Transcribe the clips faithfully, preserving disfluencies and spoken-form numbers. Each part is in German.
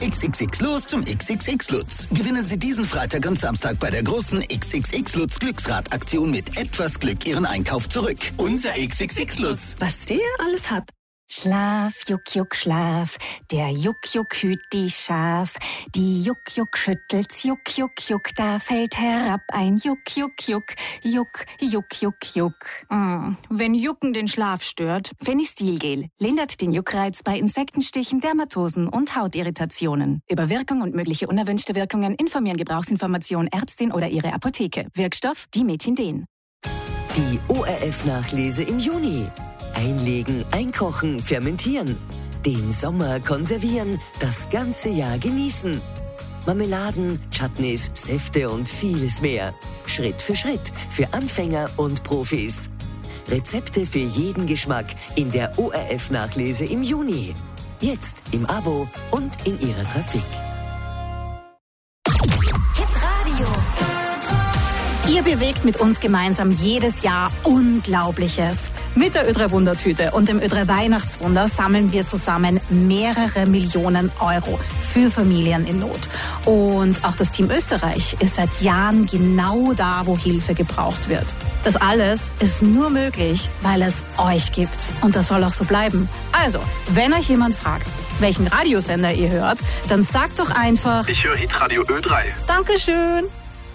X X X los zum X X X Lutz. Gewinnen Sie diesen Freitag und Samstag bei der großen X X X Lutz Glücksrad-Aktion mit etwas Glück Ihren Einkauf zurück. Unser X X X Lutz. Was der alles hat. Schlaf, Juck, Juck, Schlaf, der Juck, Juck hüt die Schaf. Die Juck, Juck schüttelt's, Juck, Juck, Juck, da fällt herab ein Juck, Juck, Juck, Juck, Juck, Juck, Juck. Mm, wenn Jucken den Schlaf stört. Fenistilgel lindert den Juckreiz bei Insektenstichen, Dermatosen und Hautirritationen. Über Wirkung und mögliche unerwünschte Wirkungen informieren Gebrauchsinformation Ärztin oder Ihre Apotheke. Wirkstoff Dimethinden. Die O R F-Nachlese im Juni. Einlegen, einkochen, fermentieren. Den Sommer konservieren, das ganze Jahr genießen. Marmeladen, Chutneys, Säfte und vieles mehr. Schritt für Schritt, für Anfänger und Profis. Rezepte für jeden Geschmack in der O R F-Nachlese im Juni. Jetzt im Abo und in Ihrer Trafik. Hitradio. Ihr bewegt mit uns gemeinsam jedes Jahr Unglaubliches. Mit der Ö drei Wundertüte und dem Ö drei Weihnachtswunder sammeln wir zusammen mehrere Millionen Euro für Familien in Not. Und auch das Team Österreich ist seit Jahren genau da, wo Hilfe gebraucht wird. Das alles ist nur möglich, weil es euch gibt. Und das soll auch so bleiben. Also, wenn euch jemand fragt, welchen Radiosender ihr hört, dann sagt doch einfach: Ich höre Hitradio Ö drei. Dankeschön.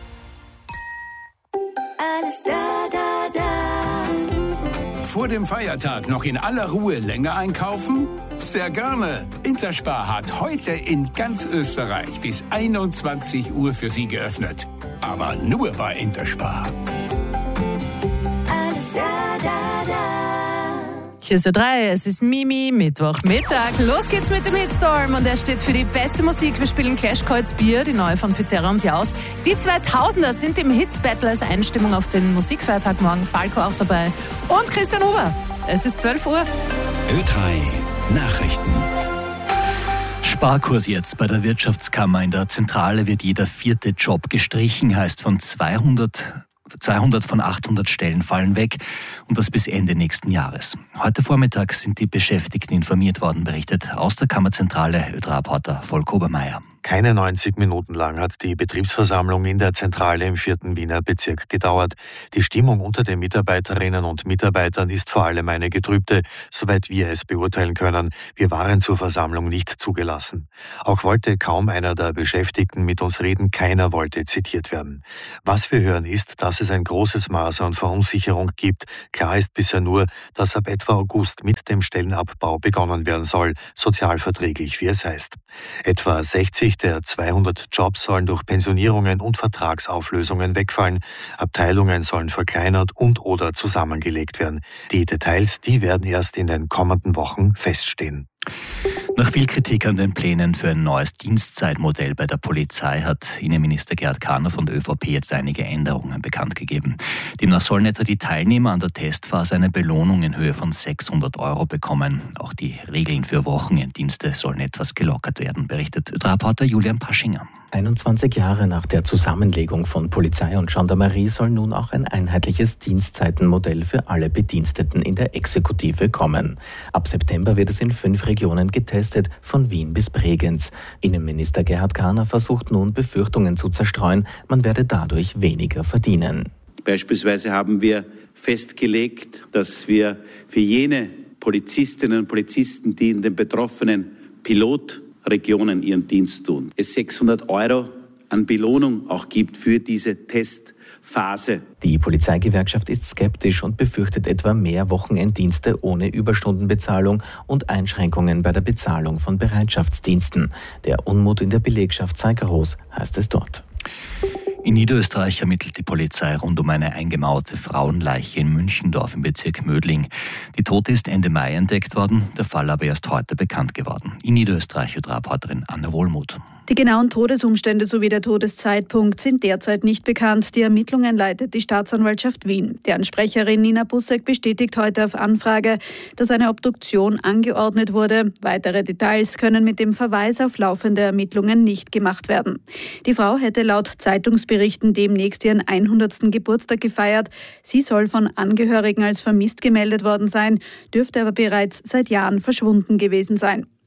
Alles da, da, da. Vor dem Feiertag noch in aller Ruhe länger einkaufen? Sehr gerne. Interspar hat heute in ganz Österreich bis einundzwanzig Uhr für Sie geöffnet. Aber nur bei Interspar. Alles da, da, da. Hier ist Ö drei, es ist Mimi, Mittwochmittag. Los geht's mit dem Hitstorm und er steht für die beste Musik. Wir spielen Clash Kreuz Bier, die neue von Pizarra und Jaus. Die zweitausender sind im Hit-Battle als Einstimmung auf den Musikfeiertag morgen. Falco auch dabei. Und Christian Huber. Es ist zwölf Uhr. Ö drei Nachrichten. Sparkurs jetzt bei der Wirtschaftskammer. In der Zentrale wird jeder vierte Job gestrichen, heißt von zweihundert zweihundert von achthundert Stellen fallen weg und das bis Ende nächsten Jahres. Heute Vormittag sind die Beschäftigten informiert worden, berichtet aus der Kammerzentrale Ö drei Reporter Volker Obermeier. Keine neunzig Minuten lang hat die Betriebsversammlung in der Zentrale im vierten Wiener Bezirk gedauert. Die Stimmung unter den Mitarbeiterinnen und Mitarbeitern ist vor allem eine getrübte, soweit wir es beurteilen können. Wir waren zur Versammlung nicht zugelassen. Auch wollte kaum einer der Beschäftigten mit uns reden, keiner wollte zitiert werden. Was wir hören ist, dass es ein großes Maß an Verunsicherung gibt. Klar ist bisher nur, dass ab etwa August mit dem Stellenabbau begonnen werden soll, sozialverträglich, wie es heißt. Etwa sechzig der zweihundert Jobs sollen durch Pensionierungen und Vertragsauflösungen wegfallen. Abteilungen sollen verkleinert und oder zusammengelegt werden. Die Details, die werden erst in den kommenden Wochen feststehen. Nach viel Kritik an den Plänen für ein neues Dienstzeitmodell bei der Polizei hat Innenminister Gerhard Karner von der Ö V P jetzt einige Änderungen bekannt gegeben. Demnach sollen etwa die Teilnehmer an der Testphase eine Belohnung in Höhe von sechshundert Euro bekommen. Auch die Regeln für Wochenenddienste sollen etwas gelockert werden, berichtet Ö drei Reporter Julian Paschinger. einundzwanzig Jahre nach der Zusammenlegung von Polizei und Gendarmerie soll nun auch ein einheitliches Dienstzeitenmodell für alle Bediensteten in der Exekutive kommen. Ab September wird es in fünf Regionen getestet, von Wien bis Bregenz. Innenminister Gerhard Karner versucht nun, Befürchtungen zu zerstreuen, man werde dadurch weniger verdienen. Beispielsweise haben wir festgelegt, dass wir für jene Polizistinnen und Polizisten, die in den betroffenen Pilot Regionen ihren Dienst tun, es sechshundert Euro an Belohnung auch gibt für diese Testphase. Die Polizeigewerkschaft ist skeptisch und befürchtet etwa mehr Wochenenddienste ohne Überstundenbezahlung und Einschränkungen bei der Bezahlung von Bereitschaftsdiensten. Der Unmut in der Belegschaft sei groß, heißt es dort. In Niederösterreich ermittelt die Polizei rund um eine eingemauerte Frauenleiche in Münchendorf im Bezirk Mödling. Die Tote ist Ende Mai entdeckt worden, der Fall aber erst heute bekannt geworden. In Niederösterreich Ö drei Reporterin Anna Wohlmuth. Die genauen Todesumstände sowie der Todeszeitpunkt sind derzeit nicht bekannt. Die Ermittlungen leitet die Staatsanwaltschaft Wien. Deren Sprecherin Nina Bussek bestätigt heute auf Anfrage, dass eine Obduktion angeordnet wurde. Weitere Details können mit dem Verweis auf laufende Ermittlungen nicht gemacht werden. Die Frau hätte laut Zeitungsberichten demnächst ihren hundertsten Geburtstag gefeiert. Sie soll von Angehörigen als vermisst gemeldet worden sein, dürfte aber bereits seit Jahren verschwunden gewesen sein.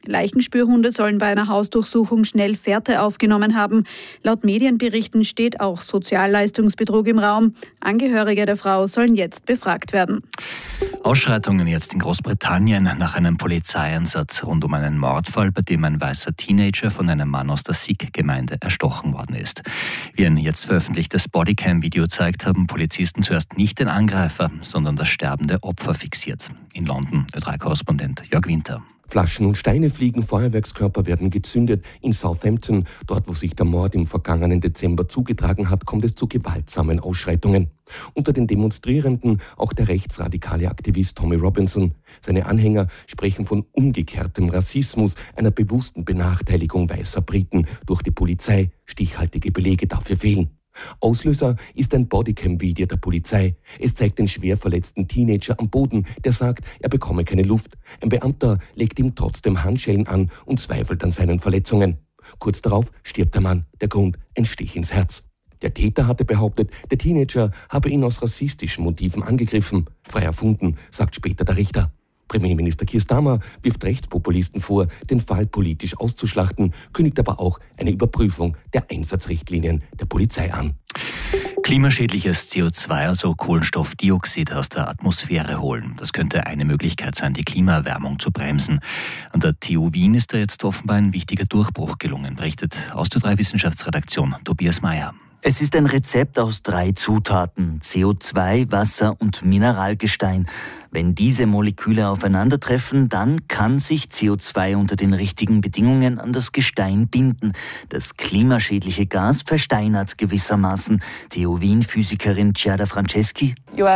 Leichenspürhunde sollen bei einer Hausdurchsuchung schnell Fährte aufgenommen haben. Laut Medienberichten steht auch Sozialleistungsbetrug im Raum. Angehörige der Frau sollen jetzt befragt werden. Ausschreitungen jetzt in Großbritannien nach einem Polizeieinsatz rund um einen Mordfall, bei dem ein weißer Teenager von einem Mann aus der Sikh-Gemeinde erstochen worden ist. Wie ein jetzt veröffentlichtes Bodycam-Video zeigt, haben Polizisten zuerst nicht den Angreifer, sondern das sterbende Opfer fixiert. In London, Ö drei Korrespondent Jörg Winter. Flaschen und Steine fliegen, Feuerwerkskörper werden gezündet. In Southampton, dort wo sich der Mord im vergangenen Dezember zugetragen hat, kommt es zu gewaltsamen Ausschreitungen. Unter den Demonstrierenden auch der rechtsradikale Aktivist Tommy Robinson. Seine Anhänger sprechen von umgekehrtem Rassismus, einer bewussten Benachteiligung weißer Briten durch die Polizei. Stichhaltige Belege dafür fehlen. Auslöser ist ein Bodycam-Video der Polizei. Es zeigt den schwer verletzten Teenager am Boden, der sagt, er bekomme keine Luft. Ein Beamter legt ihm trotzdem Handschellen an und zweifelt an seinen Verletzungen. Kurz darauf stirbt der Mann. Der Grund: ein Stich ins Herz. Der Täter hatte behauptet, der Teenager habe ihn aus rassistischen Motiven angegriffen. Frei erfunden, sagt später der Richter. Premierminister Keir Starmer wirft Rechtspopulisten vor, den Fall politisch auszuschlachten, kündigt aber auch eine Überprüfung der Einsatzrichtlinien der Polizei an. Klimaschädliches C O zwei, also Kohlenstoffdioxid, aus der Atmosphäre holen. Das könnte eine Möglichkeit sein, die Klimaerwärmung zu bremsen. An der T U Wien ist da jetzt offenbar ein wichtiger Durchbruch gelungen, berichtet aus der drei Wissenschaftsredaktion Tobias Mayer. Es ist ein Rezept aus drei Zutaten: C O zwei, Wasser und Mineralgestein. Wenn diese Moleküle aufeinandertreffen, dann kann sich C O zwei unter den richtigen Bedingungen an das Gestein binden. Das klimaschädliche Gas versteinert gewissermaßen. T U Wien-Physikerin Giada Franceschi.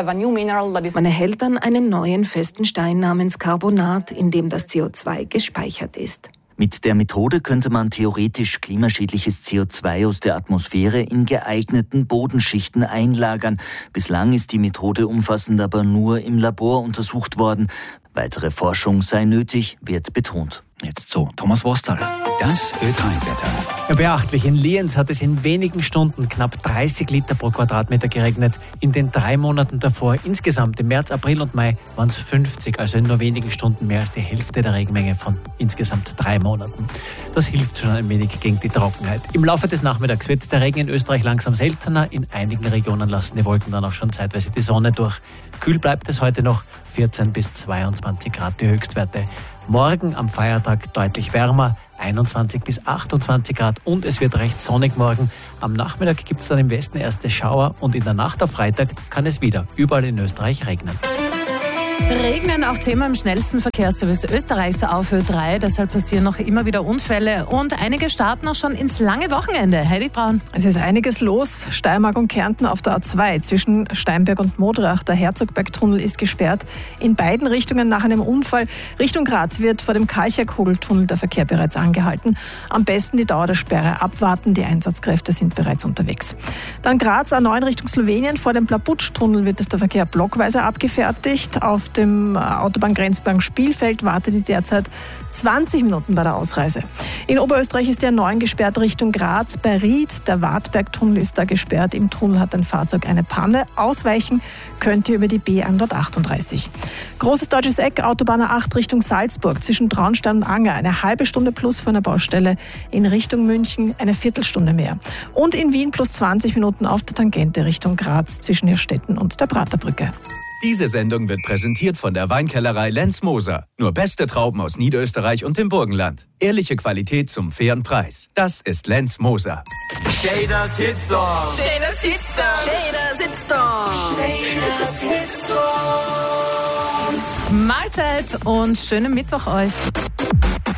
Man erhält dann einen neuen festen Stein namens Carbonat, in dem das C O zwei gespeichert ist. Mit der Methode könnte man theoretisch klimaschädliches C O zwei aus der Atmosphäre in geeigneten Bodenschichten einlagern. Bislang ist die Methode umfassend aber nur im Labor untersucht worden. Weitere Forschung sei nötig, wird betont. Jetzt so, Thomas Wostal. Das Ö drei Wetter. Ja, beachtlich. In Lienz hat es in wenigen Stunden knapp dreißig Liter pro Quadratmeter geregnet. In den drei Monaten davor, insgesamt im März, April und Mai, waren es fünfzig, also in nur wenigen Stunden mehr als die Hälfte der Regenmenge von insgesamt drei Monaten. Das hilft schon ein wenig gegen die Trockenheit. Im Laufe des Nachmittags wird der Regen in Österreich langsam seltener. In einigen Regionen lassen die Wolken dann auch schon zeitweise die Sonne durch. Kühl bleibt es heute noch, vierzehn bis zweiundzwanzig Grad die Höchstwerte. Morgen am Feiertag deutlich wärmer, einundzwanzig bis achtundzwanzig Grad, und es wird recht sonnig morgen. Am Nachmittag gibt es dann im Westen erste Schauer und in der Nacht auf Freitag kann es wieder überall in Österreich regnen. Regnen auch Thema im schnellsten Verkehrsservice Österreichs auf Ö drei. Deshalb passieren noch immer wieder Unfälle und einige starten auch schon ins lange Wochenende. Heidi Braun. Es ist einiges los. Steiermark und Kärnten auf der A zwei zwischen Steinberg und Modrach. Der Herzogbergtunnel ist gesperrt. In beiden Richtungen nach einem Unfall. Richtung Graz wird vor dem Kalcherkugeltunnel der Verkehr bereits angehalten. Am besten die Dauer der Sperre abwarten. Die Einsatzkräfte sind bereits unterwegs. Dann Graz A neun Richtung Slowenien. Vor dem Plaputsch-Tunnel wird der Verkehr blockweise abgefertigt. Auf Auf dem Autobahngrenzübergang Spielfeld wartet die derzeit zwanzig Minuten bei der Ausreise. In Oberösterreich ist der neun gesperrt Richtung Graz bei Ried. Der Wartbergtunnel ist da gesperrt. Im Tunnel hat ein Fahrzeug eine Panne. Ausweichen könnt ihr über die B hundertachtunddreißig. Großes Deutsches Eck, Autobahn A acht Richtung Salzburg zwischen Traunstein und Anger. Eine halbe Stunde plus für eine Baustelle. In Richtung München eine Viertelstunde mehr. Und in Wien plus zwanzig Minuten auf der Tangente Richtung Graz zwischen Hirstetten und der Praterbrücke. Diese Sendung wird präsentiert von der Weinkellerei Lenz Moser. Nur beste Trauben aus Niederösterreich und dem Burgenland. Ehrliche Qualität zum fairen Preis. Das ist Lenz Moser. Shaders Hitstorm. Shaders Hitstorm. Shaders Hitstorm. Shaders Hitstorm. Mahlzeit und schönen Mittwoch euch.